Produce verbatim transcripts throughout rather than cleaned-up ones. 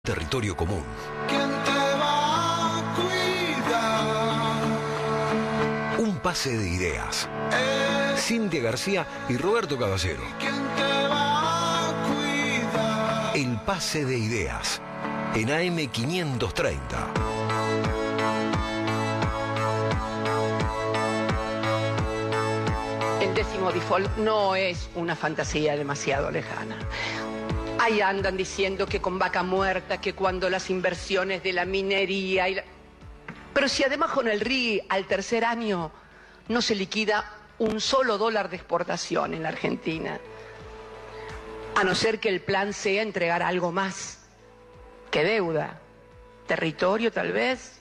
Territorio común. ¿Quién te va a cuidar? Un pase de ideas. Eh, Cintia García y Roberto Caballero. ¿Quién te va a cuidar? El pase de ideas. En A M quinientos treinta. El décimo default no es una fantasía demasiado lejana. Ahí andan diciendo que con vaca muerta, que cuando las inversiones de la minería y la... Pero si además con el R I al tercer año no se liquida un solo dólar de exportación en la Argentina, a no ser que el plan sea entregar algo más que deuda, territorio tal vez.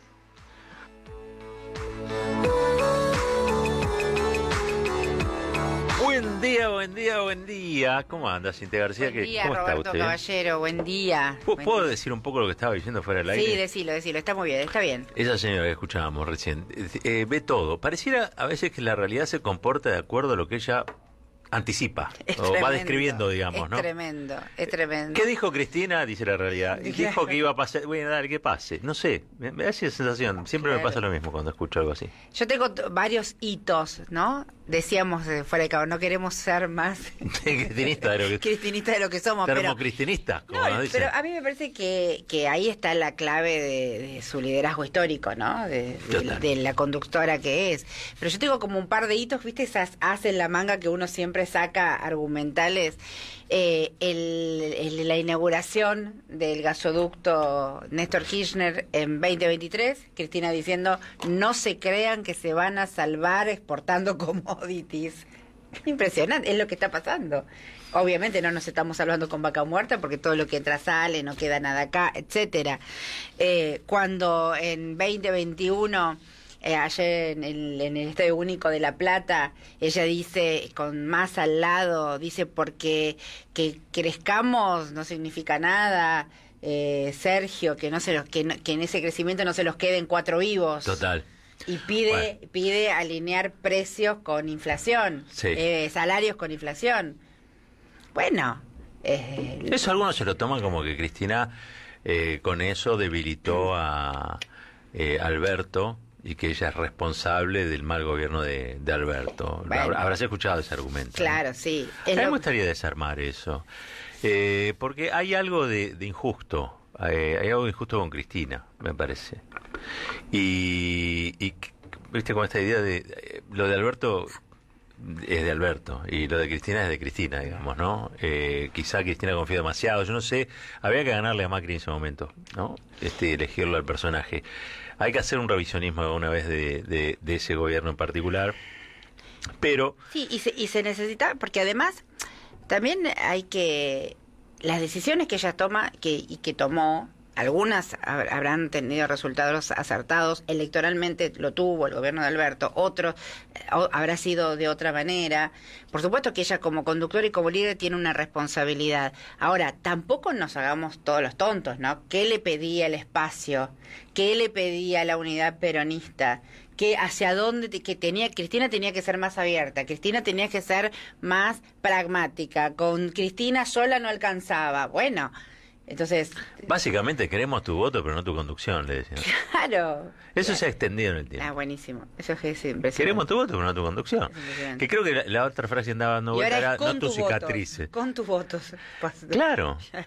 Buen día, buen día, buen día. ¿Cómo anda, Cintia García? Buen día, ¿Cómo Roberto está usted? Caballero, buen día. ¿Puedo, Buen ¿Puedo día. decir un poco lo que estaba diciendo fuera del aire? Sí, decilo, decilo, está muy bien, está bien. Esa señora que escuchábamos recién, eh, ve todo. Pareciera a veces que la realidad se comporta de acuerdo a lo que ella anticipa, Es o tremendo, va describiendo, digamos, es ¿no? tremendo, es tremendo. ¿Qué dijo Cristina? Dice la realidad. Y Claro. dijo que iba a pasar. Bueno, dale, que pase. No sé, me, me da esa sensación. Siempre Claro. me pasa lo mismo cuando escucho algo así. Yo tengo t- varios hitos, ¿no? Decíamos eh, fuera de cabo, no queremos ser más Cristinista de lo que... cristinistas de lo que somos, pero... Termocristinista, como No, nos dicen. pero a mí me parece que, que ahí está la clave de, de su liderazgo histórico, ¿no? De, de- Total. de la conductora que es. Pero yo tengo como un par de hitos, ¿viste? Esas as en la manga que uno siempre saca argumentales. Eh, el, el- la inauguración del gasoducto Néstor Kirchner en veinte veintitrés, Cristina diciendo, no se crean que se van a salvar exportando commodities. Impresionante, es lo que está pasando. Obviamente no nos estamos salvando con vaca muerta porque todo lo que entra sale, no queda nada acá, etcétera. Eh, cuando en veinte veintiuno, eh, ayer en el, en el Estadio Único de La Plata, ella dice, con más al lado, dice, porque que crezcamos no significa nada, eh, Sergio, que no se los, que, no- que en ese crecimiento no se los queden cuatro vivos. Total. Y pide Bueno. pide alinear precios con inflación, Sí. eh, salarios con inflación. Bueno, eh, Eso algunos se lo toman como que Cristina eh, con eso debilitó a eh, Alberto y que ella es responsable del mal gobierno de, de Alberto. Bueno. Habrá- Habrás escuchado ese argumento. claro, ¿no? sí. A Es mí me lo- gustaría desarmar eso, eh, porque hay algo de, de injusto, eh, hay algo de injusto con Cristina, me parece. Y, y viste con esta idea de eh, lo de Alberto es de Alberto y lo de Cristina es de Cristina, digamos, ¿no? Eh, quizá Cristina confía demasiado, yo no sé, había que ganarle a Macri en ese momento, ¿no? Este, elegirlo al personaje. Hay que hacer un revisionismo alguna vez de, de, de ese gobierno en particular, pero Sí, y se, y se necesita, porque además también hay que, las decisiones que ella toma que, y que tomó, algunas hab- habrán tenido resultados acertados, electoralmente lo tuvo el gobierno de Alberto, otros eh, o- habrá sido de otra manera. Por supuesto que ella como conductora y como líder tiene una responsabilidad. Ahora, tampoco nos hagamos todos los tontos, ¿no? ¿Qué le pedía el espacio? ¿Qué le pedía la unidad peronista? Que hacia dónde te- que tenía Cristina tenía que ser más abierta, Cristina tenía que ser más pragmática, con Cristina sola no alcanzaba. Bueno, entonces, básicamente queremos tu voto pero no tu conducción, le decían. claro. Eso se ha extendido en el tiempo. Ah, buenísimo. Eso es impresionante. Queremos tu voto pero no tu conducción. Es impresionante. Que creo que la, la otra frase que andaba dando Y vuelta ahora era es con no tu tus votos, cicatrices. con tus votos. Claro. Claro.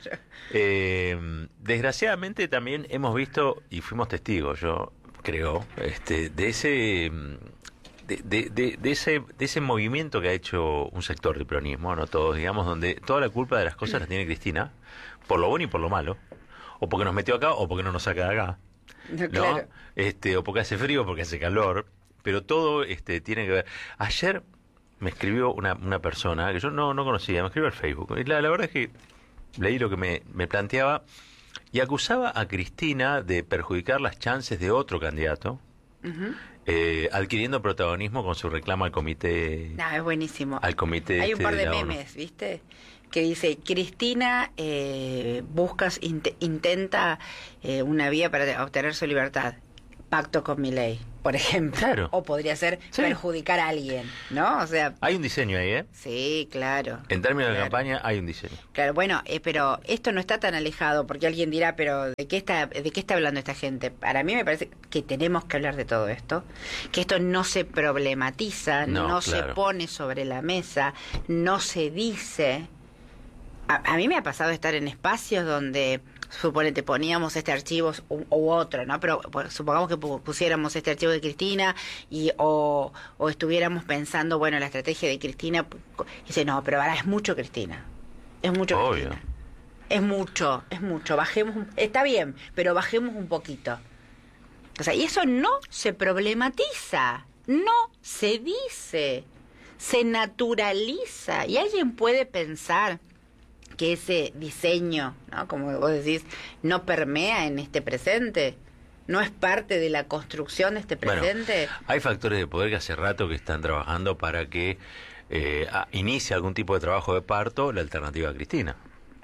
Eh, desgraciadamente también hemos visto y fuimos testigos, yo creo, este, de ese de, de, de, de ese de ese movimiento que ha hecho un sector del peronismo, no todos, digamos, donde toda la culpa de las cosas la tiene Cristina, por lo bueno y por lo malo, o porque nos metió acá o porque no nos saca de acá, No, ¿no? claro. Este, o porque hace frío o porque hace calor, pero todo este tiene que ver. Ayer me escribió una, una persona que yo no, no conocía, me escribió al Facebook, y la, la verdad es que leí lo que me, me planteaba y acusaba a Cristina de perjudicar las chances de otro candidato, Ujú. eh, adquiriendo protagonismo con su reclamo al comité. No, es buenísimo. Al comité Hay un este par de de la ONU. memes, ¿viste? Que dice, Cristina eh, busca, int- intenta eh, una vía para obtener su libertad. pacto con Milei, por ejemplo. Claro. O podría ser Sí. perjudicar a alguien, ¿no? O sea, Hay un diseño ahí, ¿eh? sí, claro. En términos de Claro. campaña hay un diseño. Claro, bueno, eh, pero esto no está tan alejado, porque alguien dirá, pero ¿de qué está de qué está hablando esta gente? Para mí me parece que tenemos que hablar de todo esto, que esto no se problematiza, no, No, se claro. pone sobre la mesa, no se dice. A, a mí me ha pasado estar en espacios donde, suponete, poníamos este archivo u, u otro, ¿no? Pero pues, supongamos que pu- pusiéramos este archivo de Cristina y o, o estuviéramos pensando, bueno, la estrategia de Cristina. Y dice, no, pero ahora es mucho Cristina. Es mucho Obvio. Cristina. Es mucho, es mucho. Bajemos, un- está bien, pero bajemos un poquito. O sea, y eso no se problematiza, no se dice, se naturaliza. Y alguien puede pensar que ese diseño, ¿no? Como vos decís, no permea en este presente, no es parte de la construcción de este Bueno, presente. hay factores de poder que hace rato que están trabajando para que eh, a- inicie algún tipo de trabajo de parto la alternativa a Cristina.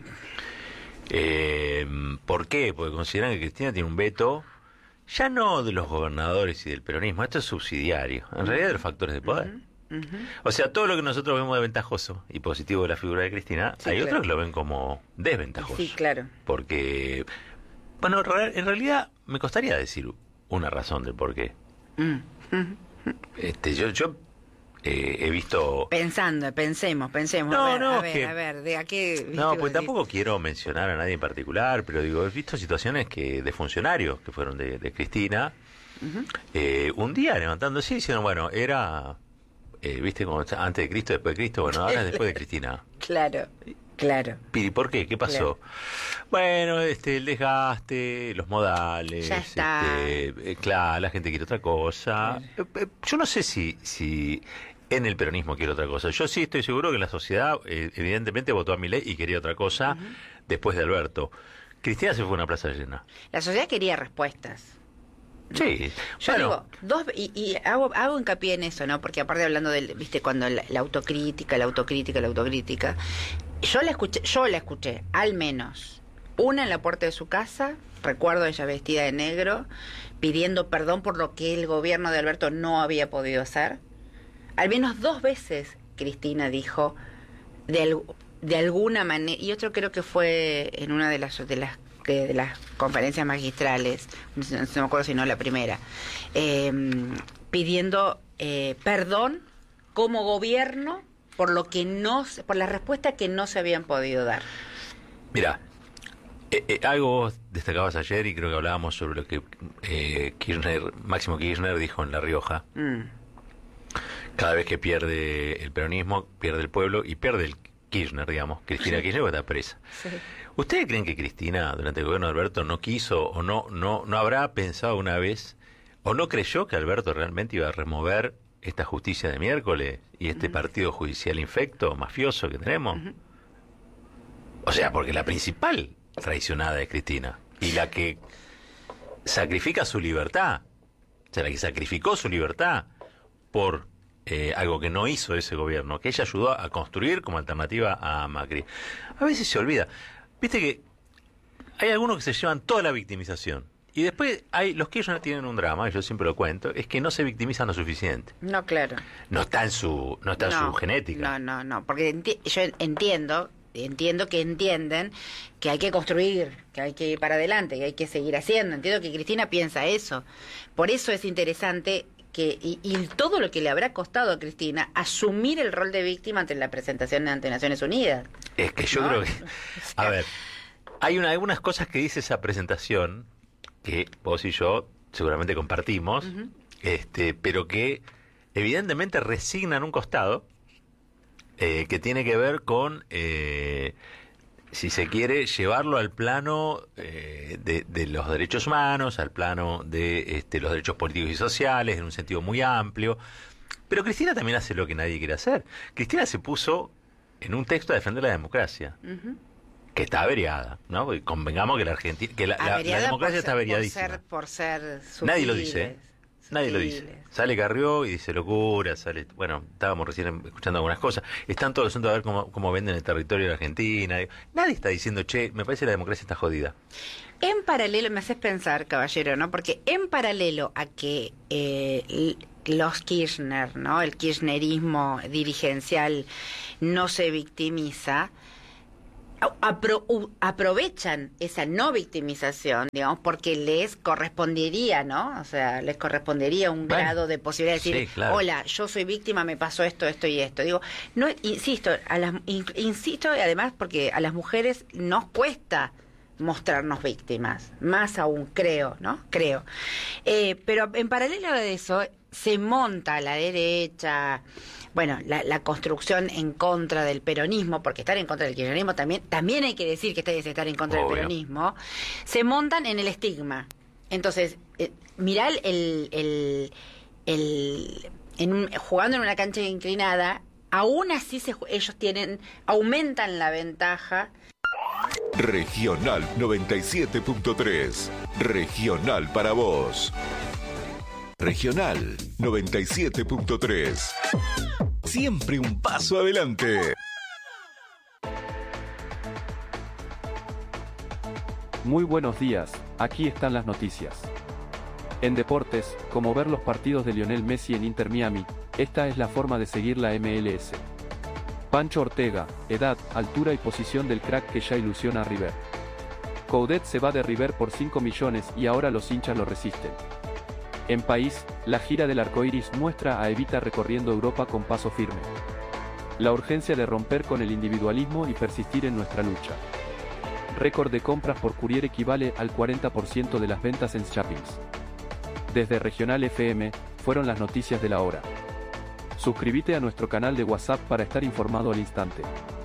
Eh, ¿Por qué? Porque consideran que Cristina tiene un veto, ya no de los gobernadores y del peronismo, esto es subsidiario, en realidad de los factores de poder. Ujú. O sea, todo lo que nosotros vemos de ventajoso y positivo de la figura de Cristina, Sí, hay claro. otros que lo ven como desventajoso. Sí, claro. Porque, bueno, re- en realidad me costaría decir una razón del por qué. Mm. Mm. Este, yo, yo eh, he visto... Pensando, pensemos, pensemos. No, a ver, no, a ver, que- a ver, ¿de a qué? viste, No, vos pues decís? tampoco quiero mencionar a nadie en particular, pero digo, he visto situaciones que de funcionarios que fueron de, de Cristina, eh, un día levantándose y diciendo, bueno, era, eh, viste, como antes de Cristo, después de Cristo, bueno, ahora es después de Cristina. Claro, claro. ¿Y por qué? ¿Qué pasó? Bueno, este, el desgaste, los modales, Ya está. este, eh, claro, la gente quiere otra cosa. Eh, eh, Yo no sé si, si en el peronismo quiere otra cosa. Yo sí estoy seguro que la sociedad, eh, evidentemente, votó a Milei y quería otra cosa después de Alberto. Cristina se fue a una plaza llena. La sociedad quería respuestas. Sí, Yo bueno, digo, dos, y, y hago, hago hincapié en eso, ¿no? Porque aparte hablando del, viste, cuando la, la autocrítica, la autocrítica, la autocrítica, yo la escuché, yo la escuché, al menos, una en la puerta de su casa, recuerdo ella vestida de negro, pidiendo perdón por lo que el gobierno de Alberto no había podido hacer. Al menos dos veces Cristina dijo, de, al- de alguna manera, y otro creo que fue en una de las, de las que de las conferencias magistrales, no, sé- no me acuerdo si no la primera, eh, pidiendo eh, perdón como gobierno por lo que no, se- por la respuesta que no se habían podido dar. mira, eh, eh, algo vos destacabas ayer y creo que hablábamos sobre lo que eh, Kirchner, Máximo Kirchner dijo en La Rioja. Mm. Cada vez que pierde el peronismo, pierde el pueblo y pierde el Kirchner, digamos. Cristina Kirchner está presa. Sí. ¿Ustedes creen que Cristina, durante el gobierno de Alberto, no quiso o no, no, no habrá pensado una vez o no creyó que Alberto realmente iba a remover esta justicia de miércoles y este partido judicial infecto, mafioso que tenemos? O sea, porque la principal traicionada es Cristina y la que sacrifica su libertad, o sea, la que sacrificó su libertad por eh, algo que no hizo ese gobierno, que ella ayudó a construir como alternativa a Macri. A veces se olvida. Viste que hay algunos que se llevan toda la victimización. Y después hay los que ellos no tienen un drama, y yo siempre lo cuento, es que no se victimizan lo suficiente. No, claro. No está en su, no está en su genética. No, no, no, porque enti- yo entiendo, entiendo que entienden que hay que construir, que hay que ir para adelante, que hay que seguir haciendo. Entiendo que Cristina piensa eso. Por eso es interesante que y, y todo lo que le habrá costado a Cristina asumir el rol de víctima ante la presentación ante Naciones Unidas. Es que yo ¿No? creo que... A ver, hay una, algunas cosas que dice esa presentación que vos y yo seguramente compartimos, este, pero que evidentemente resignan un costado eh, que tiene que ver con, eh, si se quiere, llevarlo al plano eh, de, de los derechos humanos, al plano de este, los derechos políticos y sociales, en un sentido muy amplio. Pero Cristina también hace lo que nadie quiere hacer. Cristina se puso en un texto a defender la democracia. Ujú. Que está averiada, ¿no? Y convengamos que la Argentina, que la, la- la Averiada democracia por está ser- averiadísima. Por ser, por ser Nadie lo sutiles. dice, ¿eh? Nadie lo Sutiles. dice. Sale Carrió y dice locura, sale, bueno, estábamos recién escuchando algunas cosas. Están todos los asuntos a ver cómo, cómo venden el territorio de la Argentina. Nadie está diciendo, che, me parece que la democracia está jodida. En paralelo, me haces pensar, caballero, ¿no? Porque en paralelo a que eh, los Kirchner, ¿no? El kirchnerismo dirigencial no se victimiza, apro aprovechan esa no victimización, digamos, porque les correspondería, ¿no? O sea, les correspondería un bueno, grado de posibilidad de decir, sí, claro. Hola, yo soy víctima, me pasó esto, esto y esto. Digo, no, insisto, a las, insisto, y además porque a las mujeres nos cuesta mostrarnos víctimas, más aún creo, ¿no? Creo. Eh, pero en paralelo a eso, se monta a la derecha, bueno, la, la construcción en contra del peronismo, porque estar en contra del kirchnerismo también, también hay que decir que ustedes están en contra Obvio. del peronismo, se montan en el estigma. Entonces, eh, mirá el, el, el en un, jugando en una cancha inclinada, aún así se, ellos tienen, aumentan la ventaja. Regional noventa y siete punto tres. Regional para vos. Regional noventa y siete punto tres. Siempre un paso adelante. Muy buenos días, aquí están las noticias. En deportes, como ver los partidos de Lionel Messi en Inter Miami, esta es la forma de seguir la M L S. Pancho Ortega, edad, altura y posición del crack que ya ilusiona a River. Coudet se va de River por cinco millones y ahora los hinchas lo resisten. En país, la gira del arcoiris muestra a Evita recorriendo Europa con paso firme. La urgencia de romper con el individualismo y persistir en nuestra lucha. Récord de compras por courier equivale al cuarenta por ciento de las ventas en Shoppings. Desde Regional F M, fueron las noticias de la hora. Suscríbete a nuestro canal de WhatsApp para estar informado al instante.